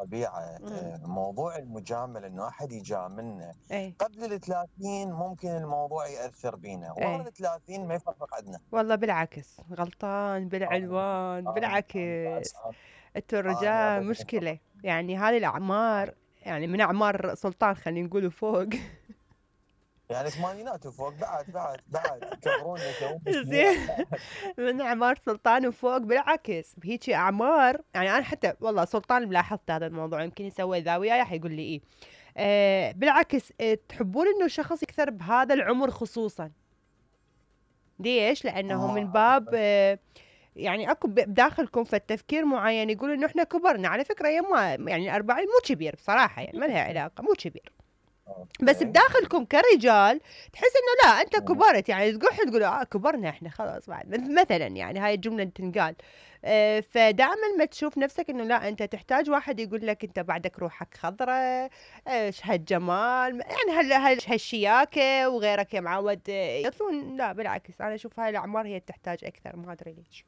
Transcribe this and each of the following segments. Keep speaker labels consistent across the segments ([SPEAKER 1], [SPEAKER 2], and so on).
[SPEAKER 1] ربيعة،
[SPEAKER 2] إمم.
[SPEAKER 1] موضوع المجاملة إنه أحد يجاملنا
[SPEAKER 2] إيه،
[SPEAKER 1] قبل ال30 ممكن الموضوع يأثر بينا، ورا
[SPEAKER 2] إيه.
[SPEAKER 1] ال30 ما يفرق عندنا.
[SPEAKER 2] والله بالعكس، غلطان
[SPEAKER 1] أنا
[SPEAKER 2] بالعنوان،
[SPEAKER 1] أنا
[SPEAKER 2] بالعكس.
[SPEAKER 1] بالعكس
[SPEAKER 2] أنتم
[SPEAKER 1] أنا
[SPEAKER 2] الرجال
[SPEAKER 1] أبدا
[SPEAKER 2] مشكلة، يعني هذه الأعمار يعني من أعمار سلطان خلّينا نقول وفوق.
[SPEAKER 1] يعني ثمانينات وفوق بعد كبرونا تونا
[SPEAKER 2] زين.
[SPEAKER 1] شباب بعد.
[SPEAKER 2] من أعمار سلطان وفوق بالعكس، بهيجي أعمار يعني أنا حتى والله سلطان لاحظت هذا الموضوع يمكن يسوي ذا وياي حيقول لي إيه. بالعكس تحبون إنه شخص يكثر بهذا العمر خصوصًا. ليش؟ لأنه
[SPEAKER 1] ما
[SPEAKER 2] من باب يعني أكو بداخلكم فالتفكير معين يقول إنه إحنا كبرنا، على فكرة هي ما يعني 40 مو كبير بصراحة يعني ما لها علاقة مو كبير. بس
[SPEAKER 1] أوكي.
[SPEAKER 2] بداخلكم كرجال تحس إنه لا أنت كبرت يعني تقول تقول كبرنا إحنا خلاص بعد مثلا يعني هاي الجملة تنقال. فدائما ما تشوف نفسك إنه لا أنت تحتاج واحد يقول لك أنت بعدك روحك خضرة، إيش هالجمال يعني هالشياكة وغيرك يا معود يطلون. لا بالعكس أنا أشوف هاي الأعمار هي تحتاج أكثر ما أدري ليش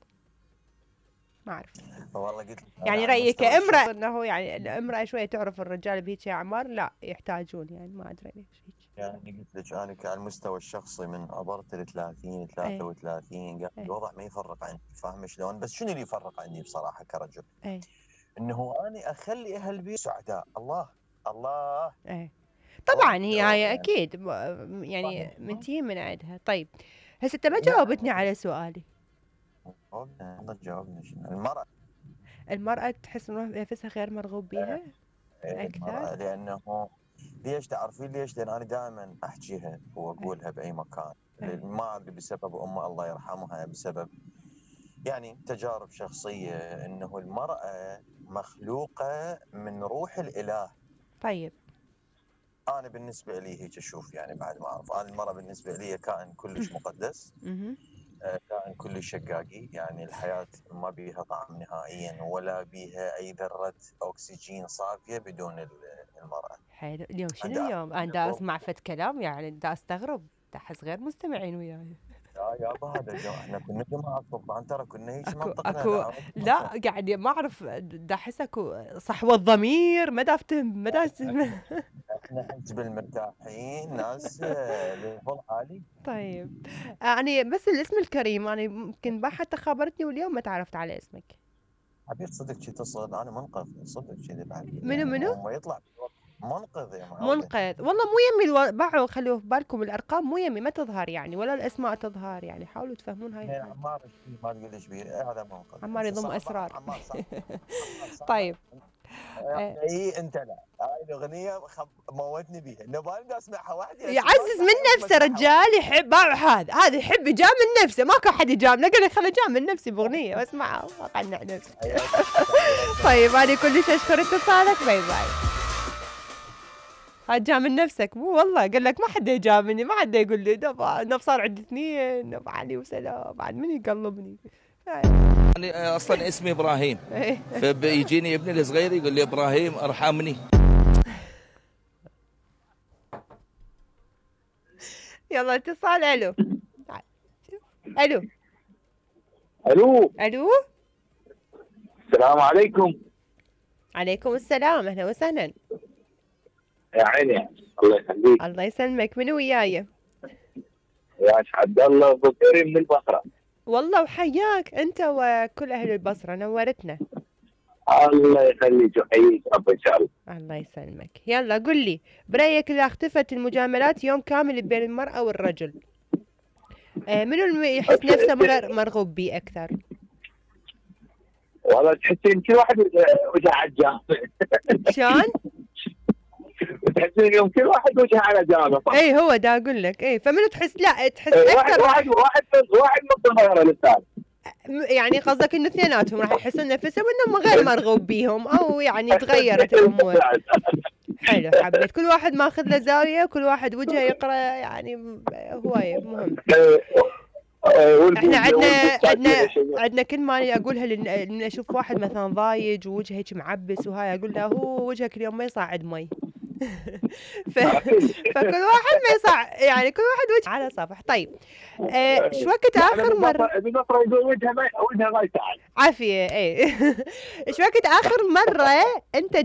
[SPEAKER 2] ما أعرف.
[SPEAKER 1] والله قلت لك أنا
[SPEAKER 2] يعني
[SPEAKER 1] على
[SPEAKER 2] رأيي
[SPEAKER 1] المستوى الشخصي.
[SPEAKER 2] كامرأة إنه يعني الامرأة شوية تعرف الرجال بهيك أعمار لا يحتاجون يعني ما أدري ليش هيك.
[SPEAKER 1] يعني قلت لك انا على المستوى الشخصي من عبرت ال30
[SPEAKER 2] إيه
[SPEAKER 1] 33 قاعد
[SPEAKER 2] إيه
[SPEAKER 1] الوضع ما يفرق عندي، فاهم شلون؟ بس شنو اللي يفرق عندي بصراحه كرجل؟
[SPEAKER 2] إيه
[SPEAKER 1] انه اني اخلي اهل البيت سعداء. الله
[SPEAKER 2] إيه. طبعًا
[SPEAKER 1] رد
[SPEAKER 2] هي هاي
[SPEAKER 1] يعني
[SPEAKER 2] أكيد
[SPEAKER 1] فاهم
[SPEAKER 2] يعني من
[SPEAKER 1] شلون؟
[SPEAKER 2] تيجي من عندها. طيب هسه أنت ما جاوبتني
[SPEAKER 1] يعني
[SPEAKER 2] على سؤالي.
[SPEAKER 1] جاوبنا شنو؟ المرأة.
[SPEAKER 2] المرأة تحس نفسها غير مرغوب بيها أكثر؟
[SPEAKER 1] المرأة لانه ليش تعرفين ليش؟ لان انا دائما احكيها
[SPEAKER 2] إيه
[SPEAKER 1] واقولها باي مكان،
[SPEAKER 2] إيه
[SPEAKER 1] ما ادري بسبب امها الله يرحمها، بسبب يعني تجارب شخصية، أنه المرأة مخلوقة من روح الإله.
[SPEAKER 2] طيب.
[SPEAKER 1] أنا بالنسبة لي هيك أشوف، يعني بعد ما أعرف أنا المرأة بالنسبة لي كائن كلش مقدس،
[SPEAKER 2] اهم.
[SPEAKER 1] كائن كلش شقاقي، يعني الحياة ما بيها طعم نهائيا ولا بيها أي ذرة أكسجين صافية بدون المرأة.
[SPEAKER 2] حلو اليوم شنو
[SPEAKER 1] عندها
[SPEAKER 2] اليوم؟ أنا
[SPEAKER 1] أحاسيس
[SPEAKER 2] دا
[SPEAKER 1] فوق.
[SPEAKER 2] أسمع فد كلام يعني دا أستغرب، دا أحس غير مستمعين وياي.
[SPEAKER 1] يا هذا احنا كنا جماعة سلطان، ترى كنا هيك
[SPEAKER 2] أكو
[SPEAKER 1] منطقنا
[SPEAKER 2] أكو
[SPEAKER 1] دعوة
[SPEAKER 2] لا يعني ما أعرف دا أحس أكو صحوة ضمير ما دا أفتهم ما دا
[SPEAKER 1] احنا حزب المرتاحين، ناس ليفل عالي.
[SPEAKER 2] طيب. يعني بس الاسم الكريم أنا يمكن حتى خابرتني واليوم ما تعرفت على اسمك.
[SPEAKER 1] حبيت صدق شي تصل، انا منقذ صدق كذي بعد،
[SPEAKER 2] منو
[SPEAKER 1] يعني
[SPEAKER 2] منو؟
[SPEAKER 1] هو يطلع منقذ يا معوده.
[SPEAKER 2] منقذ والله مو يمي باعوا خلوا في بالكم الأرقام مو يمي ما تظهر يعني ولا الأسماء تظهر يعني حاولوا تفهمون هاي
[SPEAKER 1] اثنين
[SPEAKER 2] الحاجة.
[SPEAKER 1] عمار شي ما تقول ليش بيه، هذا منقذ
[SPEAKER 2] عمار
[SPEAKER 1] هسه
[SPEAKER 2] يضم
[SPEAKER 1] صعبه
[SPEAKER 2] أسرار.
[SPEAKER 1] عمار صعبه. عمار صعبه.
[SPEAKER 2] طيب. آه،
[SPEAKER 1] اي انت لا، هاي الاغنيه موتني بيها، نبالي اسمعها وحدي هسه ما
[SPEAKER 2] يعزز
[SPEAKER 1] اسمع
[SPEAKER 2] من
[SPEAKER 1] حياتي
[SPEAKER 2] نفسه
[SPEAKER 1] بسمعها
[SPEAKER 2] رجال
[SPEAKER 1] وحدي.
[SPEAKER 2] يحب هذا يحب يجامل نفسه ماكو حد يجامله قال لي خل اجامل نفسي باغنيه واسمعها واقنع نفسي.
[SPEAKER 1] حياتي حياتي
[SPEAKER 2] طيب انا كلش اشكر اتصالك باي باي. هتجامل نفسك مو والله قال لك ما حد يجاملني ما حد يقول لي نف صار عندي اثنين نف علي وسلام بعد من يقلبني.
[SPEAKER 3] أنا أصلا اسمي إبراهيم،
[SPEAKER 2] إيه.
[SPEAKER 3] فبيجيني ابني الصغير يقول لي إبراهيم ارحمني.
[SPEAKER 2] يلا اتصال الو. الو
[SPEAKER 4] الو،
[SPEAKER 2] الو.
[SPEAKER 4] السلام عليكم.
[SPEAKER 2] عليكم السلام اهلا وسهلا.
[SPEAKER 4] يا عيني الله يخليك.
[SPEAKER 2] الله يسلمك منو وياي؟
[SPEAKER 4] يا عبد الله ابو كريم من البصره.
[SPEAKER 2] والله وحياك انت وكل اهل البصره نورتنا.
[SPEAKER 4] الله يخليك ويحييك رب ان شاء الله.
[SPEAKER 2] الله يسلمك. يلا قل لي برايك اذا اختفت المجاملات يوم كامل بين المراه والرجل منو يحس نفسه غير مرغوب به اكثر؟
[SPEAKER 4] والله تحسين كل واحد وجهه على الجامع.
[SPEAKER 2] شلون؟
[SPEAKER 4] تحسين يوم كل واحد وجهه على جامع.
[SPEAKER 2] اي هو دا اقول لك اي فمنو تحس لا تحس
[SPEAKER 4] واحد
[SPEAKER 2] اكثر
[SPEAKER 4] واحد واحد واحد من غير الاستاذ.
[SPEAKER 2] يعني قصدك انه اثنيناتهم راح يحسون نفسهم انهم غير مرغوب بيهم او يعني تغيرت الامور. حلو حبيت كل واحد ماخذ له زاويه كل واحد وجهه يقرا يعني هوايه مهم. احنا عندنا كل ما اقولها لان اشوف واحد مثلا ضايج ووجهه هيك معبس وهاي اقول له هو وجهك اليوم ما يصعد مي. فكل واحد ما يصعد يعني كل واحد وجه على صفح. طيب شو وقت اخر مره
[SPEAKER 4] بنصره يقول وجهه ما يصعد.
[SPEAKER 2] عافيه اي. شو وقت اخر مره انت